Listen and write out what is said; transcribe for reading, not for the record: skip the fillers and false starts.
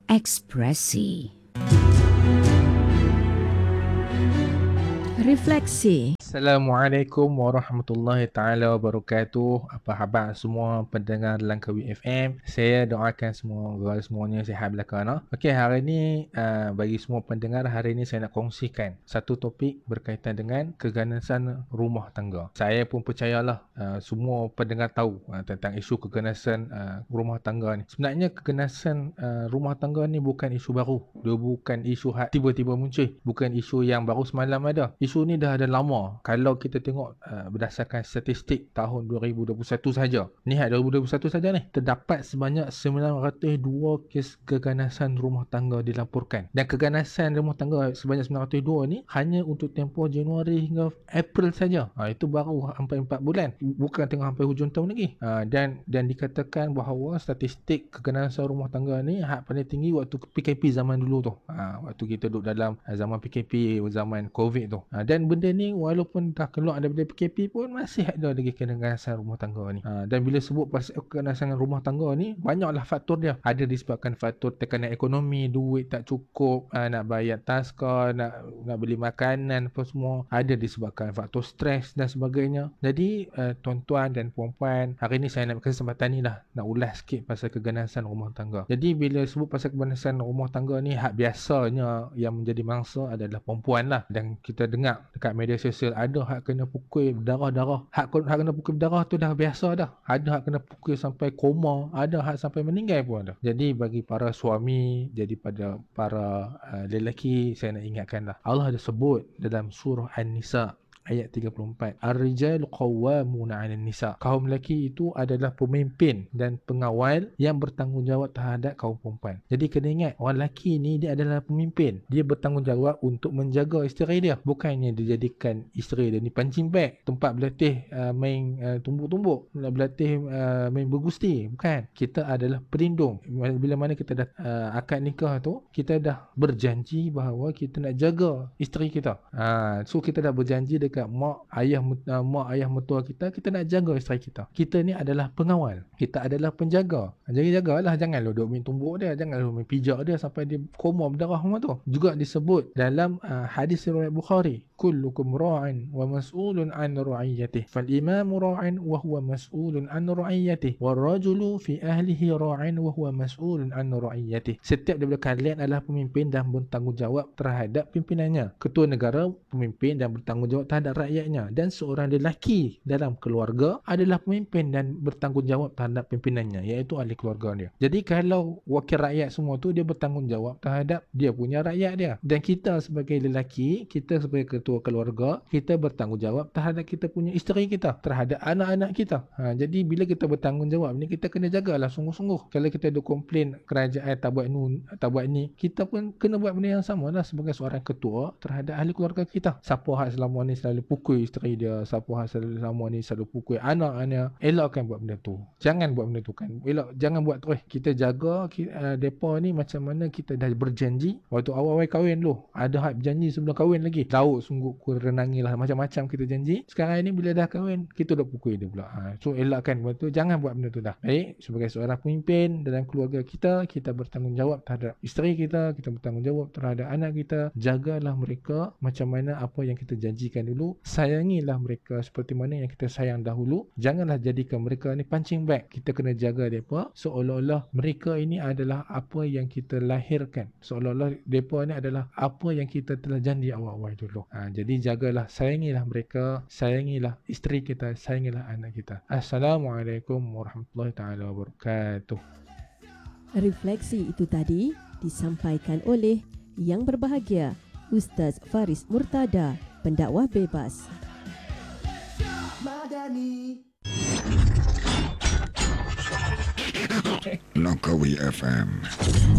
Ekspresi. Refleksi. Assalamualaikum warahmatullahi taala wabarakatuh. Apa khabar semua pendengar Langkawi FM? Saya doakan semuanya sihat belaka. Okey, hari ni bagi semua pendengar, hari ni saya nak kongsikan satu topik berkaitan dengan keganasan rumah tangga. Saya pun percayalah semua pendengar tahu tentang isu keganasan rumah tangga ni. Sebenarnya keganasan rumah tangga ni bukan isu baru. Dia bukan isu tiba-tiba muncul. Bukan isu yang baru semalam ada. Isu ni dah ada lama. Kalau kita tengok berdasarkan statistik tahun 2021 saja. Ni 2021 saja ni. Terdapat sebanyak 902 kes keganasan rumah tangga dilaporkan. Dan keganasan rumah tangga sebanyak 902 ni hanya untuk tempoh Januari hingga April saja. Itu baru hampir 4 bulan. Bukan tengah hampir hujung tahun lagi. Dan dikatakan bahawa statistik keganasan rumah tangga ni paling tinggi waktu PKP zaman dulu tu. Waktu kita duduk dalam zaman PKP, zaman COVID tu. Dan benda ni walaupun dah keluar daripada PKP pun masih ada lagi keganasan rumah tangga ni. Dan bila sebut pasal keganasan rumah tangga ni, banyaklah faktor dia. Ada disebabkan faktor tekanan ekonomi, duit tak cukup, nak bayar taska, nak beli makanan apa semua. Ada disebabkan faktor stres dan sebagainya. Jadi tuan-tuan dan puan-puan, hari ni saya nak kesempatan ni lah nak ulas sikit pasal keganasan rumah tangga. Jadi bila sebut pasal keganasan rumah tangga ni, biasanya yang menjadi mangsa adalah perempuan lah. Dan kita dengar dekat media sosial ada hak kena pukul berdarah-darah. Hak kena pukul berdarah tu dah biasa dah. Ada hak kena pukul sampai koma, ada hak sampai meninggal pun ada. Jadi bagi para suami, jadi pada para lelaki, saya nak ingatkan lah, Allah ada sebut dalam surah An-Nisa ayat 34, Ar-rijalu qawwamuna 'alan nisa. Kaum lelaki itu adalah pemimpin dan pengawal yang bertanggungjawab terhadap kaum perempuan. Jadi kena ingat, orang lelaki ni dia adalah pemimpin. Dia bertanggungjawab untuk menjaga isteri dia. Bukannya dia jadikan isteri dia ni pancing bag, tempat berlatih main tumbuk-tumbuk, berlatih main bergusti. Bukan. Kita adalah pelindung. Bila mana kita dah akad nikah tu, kita dah berjanji bahawa kita nak jaga isteri kita. So kita dah berjanji dekat mak ayah mertua kita nak jaga isteri kita. Kita ni adalah pengawal, kita adalah penjaga. Jadi jagalah, jangan duduk main tumbuk dia, jangan main pijak dia sampai dia koma berdarah semua tu. Juga disebut dalam hadis riwayat Bukhari, kullukum ra'in wa mas'ulun an ra'iyatihi, fal imamu ra'in wa huwa mas'ulun an ra'iyatihi, wal rajulu fi ahlihi ra'in wa huwa mas'ulun an ra'iyatihi. Setiap daripada kalian adalah pemimpin dan bertanggungjawab terhadap pimpinannya. Ketua negara pemimpin dan bertanggungjawab terhadap rakyatnya, dan seorang lelaki dalam keluarga adalah pemimpin dan bertanggungjawab terhadap pimpinannya, iaitu ahli keluarga dia. Jadi kalau wakil rakyat semua tu, dia bertanggungjawab terhadap dia punya rakyat dia. Dan kita sebagai lelaki, kita sebagai ketua keluarga, kita bertanggungjawab terhadap kita punya isteri kita, terhadap anak-anak kita. Jadi bila kita bertanggungjawab ni, kita kena jagalah sungguh-sungguh. Kalau kita ada komplain kerajaan tak buat ni, kita pun kena buat benda yang sama lah sebagai seorang ketua terhadap ahli keluarga kita. Siapa hak selama ni selalu pukul isteri dia, siapa selama ni selalu pukul anak-anak, elakkan buat benda tu. Jangan buat benda tu kan. Jangan buat terus. Kita jaga depa ni macam mana kita dah berjanji waktu awal-awal kahwin dulu. Ada hak berjanji sebelum kahwin lagi. Laut sungguh renangilah, macam-macam kita janji. Sekarang ni bila dah kahwin, kita dah pukul dia pula. So elakkan benda tu. Jangan buat benda tu dah. Baik, sebagai seorang pemimpin dalam keluarga kita, kita bertanggungjawab terhadap isteri kita bertanggungjawab terhadap anak kita. Jagalah mereka macam mana apa yang kita janjikan dulu. Sayangilah mereka seperti mana yang kita sayang dahulu. Janganlah jadikan mereka ni punching bag. Kita kena jaga mereka seolah-olah mereka ini adalah apa yang kita lahirkan, seolah-olah mereka ni adalah apa yang kita telah janji awal-awal dulu. Jadi jagalah, sayangilah mereka, sayangilah isteri kita, sayangilah anak kita. Assalamualaikum warahmatullahi taala wabarakatuh. Refleksi itu tadi disampaikan oleh Yang Berbahagia Ustaz Faris Murtada, pendakwah bebas. Langkawi FM